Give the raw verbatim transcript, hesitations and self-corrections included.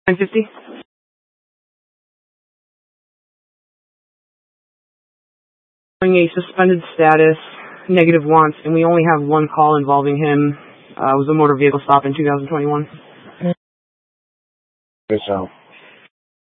nine fifty. A suspended status, negative once, and we only have one call involving him. Uh, it was a motor vehicle stop in two thousand twenty-one. Good so.